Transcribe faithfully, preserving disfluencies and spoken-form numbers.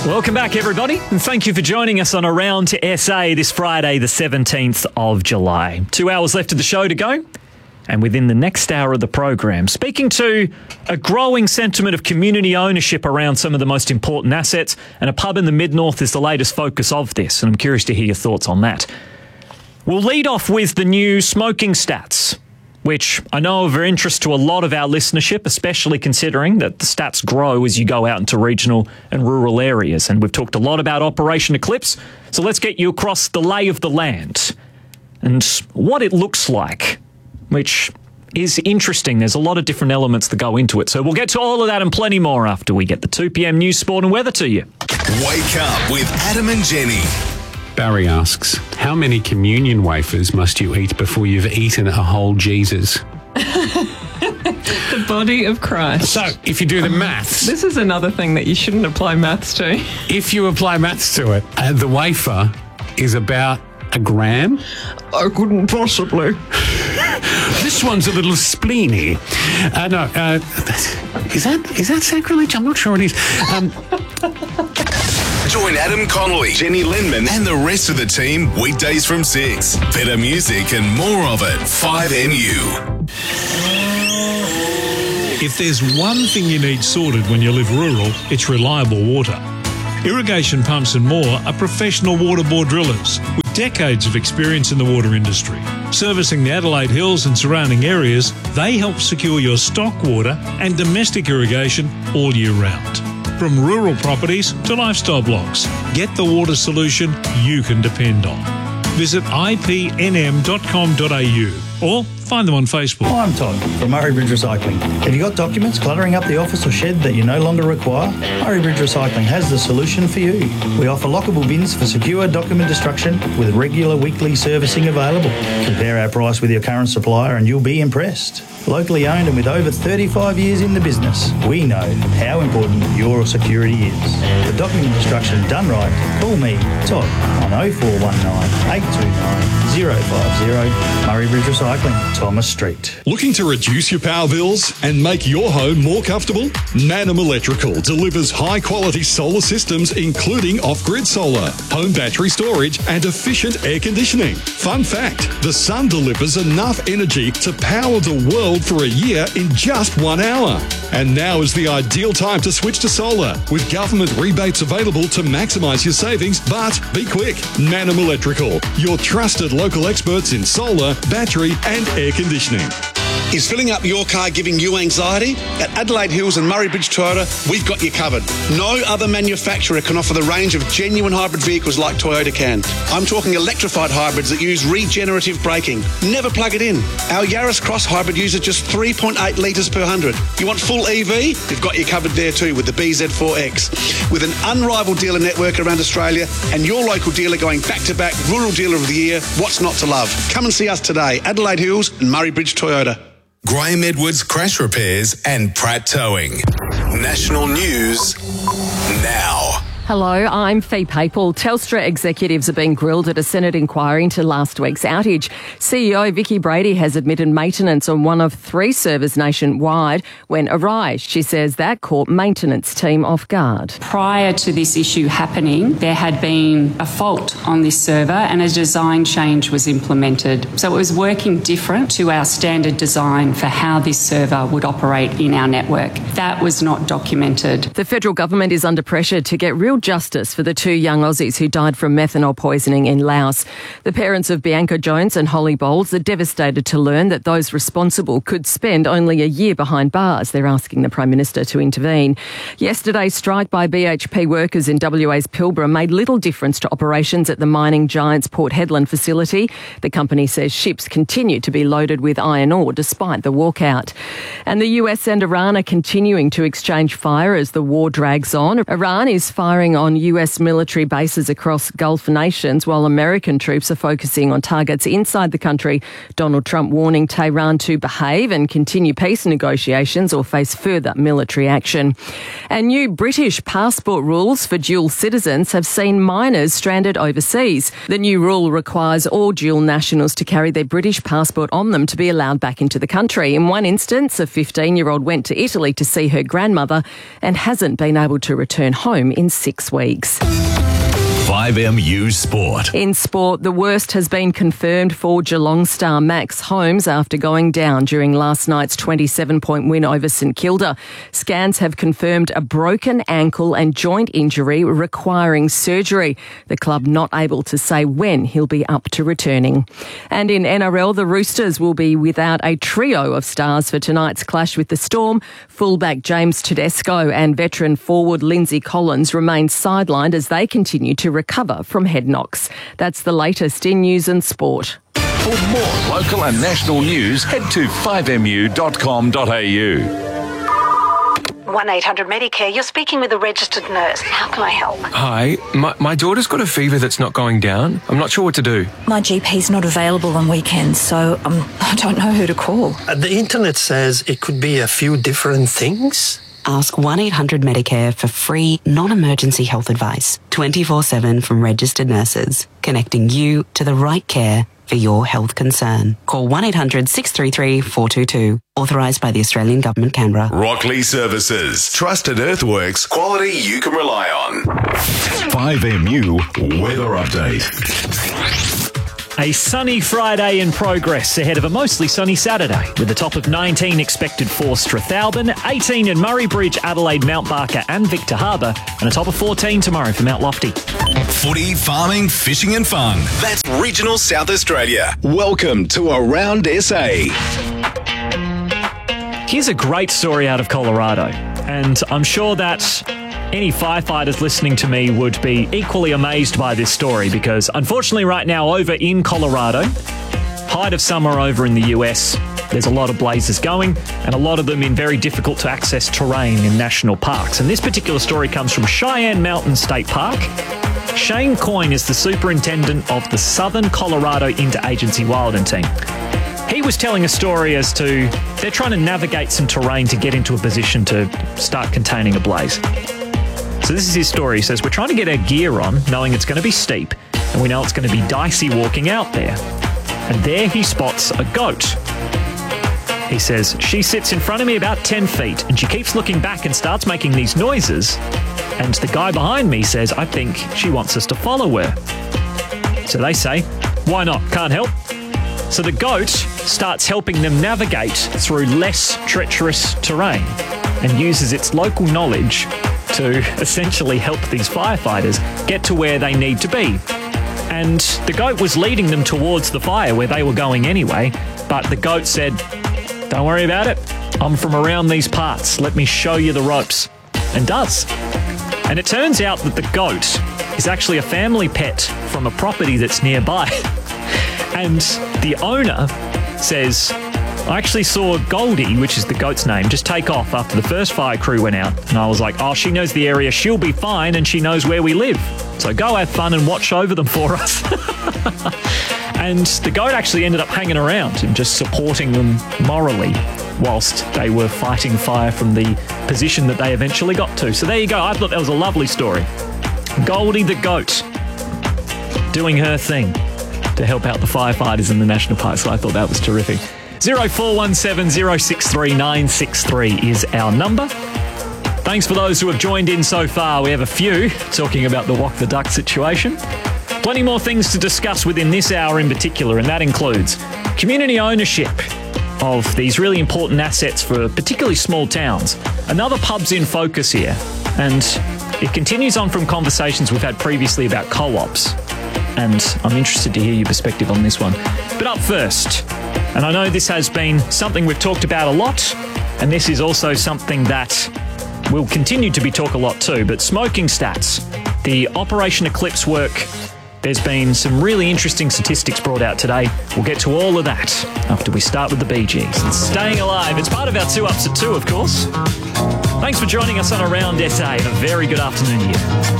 Welcome back, everybody, and thank you for joining us on Around to S A this Friday, the seventeenth of July. Two hours left of the show to go, and within the next hour of the program, speaking to a growing sentiment of community ownership around some of the most important assets, and a pub in the Mid-North is the latest focus of this, and I'm curious to hear your thoughts on that. We'll lead off with the new smoking stats, which I know are of interest to a lot of our listenership, especially considering that the stats grow as you go out into regional and rural areas. And we've talked a lot about Operation Eclipse, so let's get you across the lay of the land and what it looks like, which is interesting. There's a lot of different elements that go into it. So we'll get to all of that and plenty more after we get the two p.m. news, sport and weather to you. Wake up with Adam and Jenny. Barry asks, how many communion wafers must you eat before you've eaten a whole Jesus? The body of Christ. So, if you do the maths... This is another thing that you shouldn't apply maths to. If you apply maths to it, uh, the wafer is about a gram. I couldn't possibly. This one's a little spleeny. Uh, no, uh, is that is that sacrilege? I'm not sure it is. Um, Join Adam Connolly, Jenny Lindman, and the rest of the team weekdays from six. Better music and more of it. five N U. If there's one thing you need sorted when you live rural, it's reliable water. Irrigation Pumps and More are professional water bore drillers with decades of experience in the water industry. Servicing the Adelaide Hills and surrounding areas, they help secure your stock water and domestic irrigation all year round. From rural properties to lifestyle blocks, get the water solution you can depend on. Visit I P N M dot com dot A U or find them on Facebook. Hi, I'm Todd from Murray Bridge Recycling. Have you got documents cluttering up the office or shed that you no longer require? Murray Bridge Recycling has the solution for you. We offer lockable bins for secure document destruction with regular weekly servicing available. Compare our price with your current supplier and you'll be impressed. Locally owned and with over thirty-five years in the business, we know how important your security is. For document destruction done right, call me, Todd, on oh four one nine, eight two nine, oh five oh, Murray Bridge Recycling, Thomas Street. Looking to reduce your power bills and make your home more comfortable? Manum Electrical delivers high-quality solar systems including off-grid solar, home battery storage and efficient air conditioning. Fun fact, the sun delivers enough energy to power the world for a year in just one hour. And now is the ideal time to switch to solar, with government rebates available to maximise your savings. But be quick, Manum Electrical, your trusted local experts in solar, battery and air conditioning. Is filling up your car giving you anxiety? At Adelaide Hills and Murray Bridge Toyota, we've got you covered. No other manufacturer can offer the range of genuine hybrid vehicles like Toyota can. I'm talking electrified hybrids that use regenerative braking. Never plug it in. Our Yaris Cross hybrid uses just three point eight litres per hundred. You want full E V? We've got you covered there too with the B Z four X. With an unrivaled dealer network around Australia and your local dealer going back-to-back Rural Dealer of the Year, what's not to love? Come and see us today, Adelaide Hills and Murray Bridge Toyota. Graham Edwards Crash Repairs and Pratt Towing. National news now. Hello, I'm Fee Papel. Telstra executives are being grilled at a Senate inquiry into last week's outage. C E O Vicki Brady has admitted maintenance on one of three servers nationwide went awry. She says that caught maintenance team off guard. Prior to this issue happening, there had been a fault on this server and a design change was implemented. So it was working different to our standard design for how this server would operate in our network. That was not documented. The federal government is under pressure to get real justice for the two young Aussies who died from methanol poisoning in Laos. The parents of Bianca Jones and Holly Bowles are devastated to learn that those responsible could spend only a year behind bars. They're asking the Prime Minister to intervene. Yesterday's strike by B H P workers in W A's Pilbara made little difference to operations at the mining giant's Port Hedland facility. The company says ships continue to be loaded with iron ore despite the walkout. And the U S and Iran are continuing to exchange fire as the war drags on. Iran is firing on U S military bases across Gulf nations while American troops are focusing on targets inside the country. Donald Trump warning Tehran to behave and continue peace negotiations or face further military action. And new British passport rules for dual citizens have seen minors stranded overseas. The new rule requires all dual nationals to carry their British passport on them to be allowed back into the country. In one instance, a fifteen-year-old went to Italy to see her grandmother and hasn't been able to return home in six six weeks. five M U Sport. In sport, the worst has been confirmed for Geelong star Max Holmes after going down during last night's twenty-seven point win over St Kilda. Scans have confirmed a broken ankle and joint injury requiring surgery. The club not able to say when he'll be up to returning. And in N R L, the Roosters will be without a trio of stars for tonight's clash with the Storm. Fullback James Tedesco and veteran forward Lindsay Collins remain sidelined as they continue to recover from head knocks. That's the latest in news and sport. For more local and national news, head to five m u dot com dot a u. one eight hundred Medicare, you're speaking with a registered nurse. How can I help? Hi, my, my daughter's got a fever that's not going down. I'm not sure what to do. My G P's not available on weekends, so um, I don't know who to call. Uh, the internet says it could be a few different things. Ask one eight hundred Medicare for free, non-emergency health advice, twenty-four seven from registered nurses, connecting you to the right care for your health concern. Call one eight hundred six three three four two two. Authorised by the Australian Government, Canberra. Rockley Services. Trusted earthworks. Quality you can rely on. five M U Weather Update. A sunny Friday in progress ahead of a mostly sunny Saturday, with a top of nineteen expected for Strathalbyn, eighteen in Murray Bridge, Adelaide, Mount Barker and Victor Harbour, and a top of fourteen tomorrow for Mount Lofty. Footy, farming, fishing and fun. That's regional South Australia. Welcome to Around S A. Here's a great story out of Colorado, and I'm sure that any firefighters listening to me would be equally amazed by this story because, unfortunately, right now over in Colorado, height of summer over in the U S, there's a lot of blazes going and a lot of them in very difficult to access terrain in national parks. And this particular story comes from Cheyenne Mountain State Park. Shane Coyne is the superintendent of the Southern Colorado Interagency Wilding Team. He was telling a story as to they're trying to navigate some terrain to get into a position to start containing a blaze. So this is his story. He says, we're trying to get our gear on, knowing it's going to be steep, and we know it's going to be dicey walking out there. And there he spots a goat. He says, she sits in front of me about ten feet, and she keeps looking back and starts making these noises. And the guy behind me says, I think she wants us to follow her. So they say, why not? Can't help. So the goat starts helping them navigate through less treacherous terrain and uses its local knowledge to essentially help these firefighters get to where they need to be. And the goat was leading them towards the fire where they were going anyway, but the goat said, don't worry about it, I'm from around these parts, let me show you the ropes, and does. And it turns out that the goat is actually a family pet from a property that's nearby. And the owner says, I actually saw Goldie, which is the goat's name, just take off after the first fire crew went out. And I was like, oh, she knows the area, she'll be fine, and she knows where we live. So go have fun and watch over them for us. And the goat actually ended up hanging around and just supporting them morally whilst they were fighting fire from the position that they eventually got to. So there you go. I thought that was a lovely story. Goldie the goat doing her thing to help out the firefighters in the national park. So I thought that was terrific. zero four one seven zero six three nine six three is our number. Thanks for those who have joined in so far. We have a few talking about the Walk the Duck situation. Plenty more things to discuss within this hour in particular, and that includes community ownership of these really important assets for particularly small towns. Another pub's in focus here, and it continues on from conversations we've had previously about co-ops. And I'm interested to hear your perspective on this one. But up first, and I know this has been something we've talked about a lot, and this is also something that will continue to be talked a lot too, but smoking stats. The Operation Eclipse work, there's been some really interesting statistics brought out today. We'll get to all of that after we start with the Bee Gees. It's Staying Alive. It's part of our two ups at two, of course. Thanks for joining us on Around S A, and a very good afternoon to you.